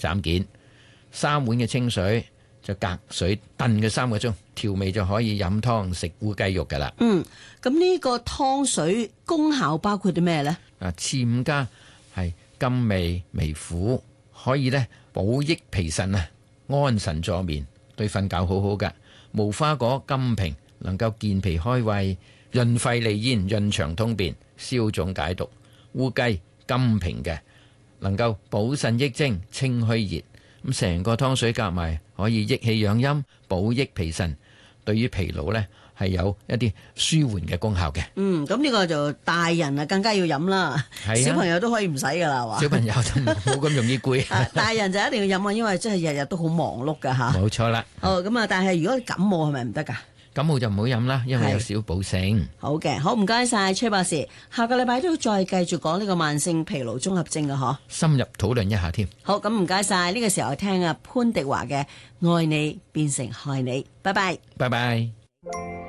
斬件，3碗嘅清水就隔水燉嘅3個鐘，調味就可以飲湯食烏雞肉噶啦。 咁呢個湯水功效包括啲咩呢？ 次5加係甘味微苦，可以呢補益脾腎啊，安神助眠，對瞓覺好好噶。無花果甘平能夠健脾開胃、潤肺利咽、潤腸通便、消腫解毒。烏雞甘平嘅能夠補腎益精、清虛熱。咁成個湯水夾埋可以益氣養陰、補益脾腎，對於疲勞呢係有一啲舒緩嘅功效嘅。 咁呢個就大人啊更加要飲啦，小朋友都可以唔使噶啦， 小朋友就冇咁容易攰。 大人就一定要飲啊，因為真係日日都好忙碌噶吓。 冇錯啦。 咁啊，但係如果感冒係咪唔得噶？ 感冒就唔好飲啦，因為有少補性。 好嘅，好唔該晒崔博士，下個禮拜都再繼續講呢個慢性疲勞綜合症嘅嗬， 深入討論一下添。 好，咁唔該晒，呢個時候聽潘迪華嘅愛你變成害你，拜拜， 拜拜。